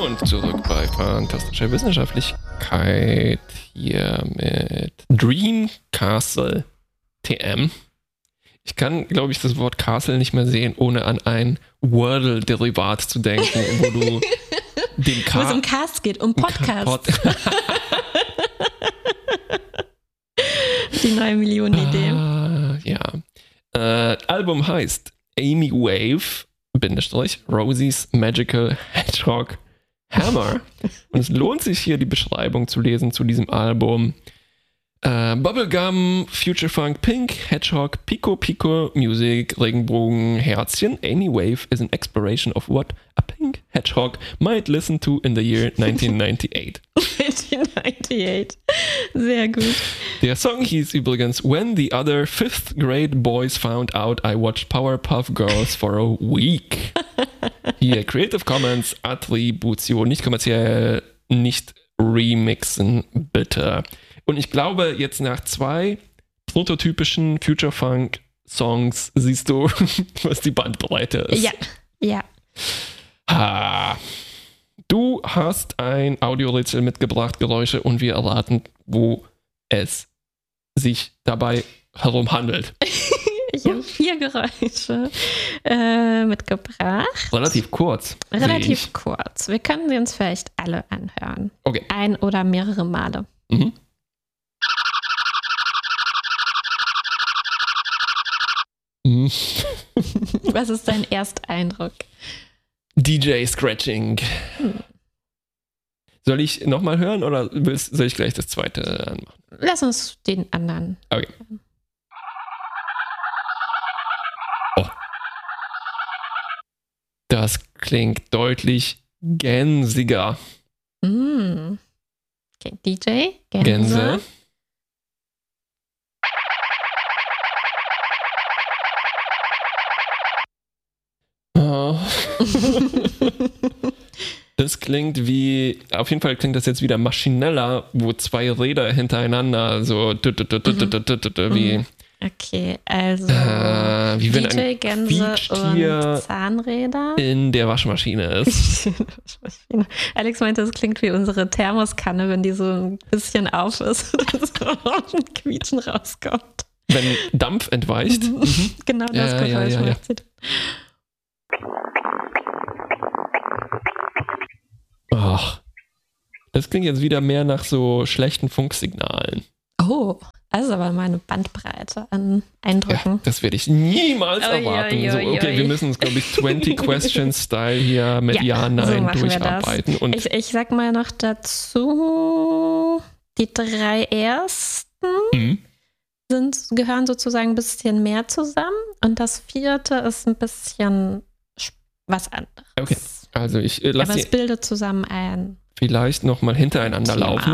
Und zurück bei Fantastischer Wissenschaftlichkeit hier mit Dream Castle TM. Ich kann, glaube ich, das Wort Castle nicht mehr sehen, ohne an ein Wordle-Derivat zu denken, wo du den Wo es um Cast geht, um Podcast. Die neue Millionenidee. Ja. Album heißt Amy Wave, Rosie's Magical Hedgehog Hammer. Und es lohnt sich hier, die Beschreibung zu lesen zu diesem Album. Bubblegum, Future Funk, Pink, Hedgehog, Pico Pico, Music, Regenbogen, Herzchen. Amy Wave is an exploration of what a pink hedgehog might listen to in the year 1998. 1998. Sehr gut. Der Song hieß übrigens When the other 5th grade boys found out I watched Powerpuff Girls for a week. Hier, Creative Commons, Attribution, nicht kommerziell, nicht remixen, bitte. Und ich glaube, jetzt nach 2 prototypischen Future Funk Songs siehst du, was die Bandbreite ist. Ja. Du hast ein Audiorätsel mitgebracht, Geräusche, und wir erraten, wo es sich dabei herum handelt. Ich habe 4 Geräusche mitgebracht. Relativ kurz. Relativ kurz. Wir können sie uns vielleicht alle anhören. Okay. Ein oder mehrere Male. Mhm. Was ist dein Ersteindruck? DJ Scratching. Soll ich nochmal hören oder soll ich gleich das zweite anmachen? Lass uns den anderen. Okay. Oh. Das klingt deutlich gänsiger. Okay, DJ, Gänse. Oh. Das klingt wie, auf jeden Fall klingt das jetzt wieder maschineller, wo 2 Räder hintereinander so wie. Okay, also wie wenn DJ, ein Gänse Quietschtier und Zahnräder in der Waschmaschine ist. Alex meinte, das klingt wie unsere Thermoskanne, wenn die so ein bisschen auf ist und so ein Quietschen rauskommt. Wenn Dampf entweicht. Genau das Geräusch macht sie. Ach, das klingt jetzt wieder mehr nach so schlechten Funksignalen. Oh, also aber meine Bandbreite an Eindrücken. Ja, das werde ich niemals erwarten. Wir müssen uns, glaube ich, 20 Questions Style hier mit Ja, Nein durcharbeiten. Und ich sag mal noch dazu, die 3 ersten gehören sozusagen ein bisschen mehr zusammen und das 4. ist ein bisschen was anderes. Okay, also ich lasse Aber es bildet zusammen ein vielleicht nochmal hintereinander Thema laufen.